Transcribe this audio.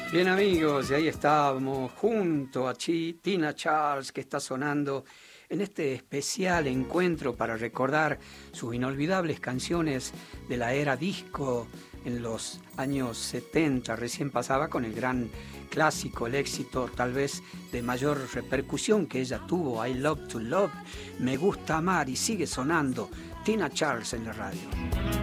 Bien amigos, y ahí estábamos junto a Tina Charles, que está sonando en este especial encuentro para recordar sus inolvidables canciones de la era disco en los años 70. Recién pasaba con el gran clásico, el éxito tal vez de mayor repercusión que ella tuvo, I Love to Love, Me Gusta Amar, y sigue sonando Tina Charles en la radio.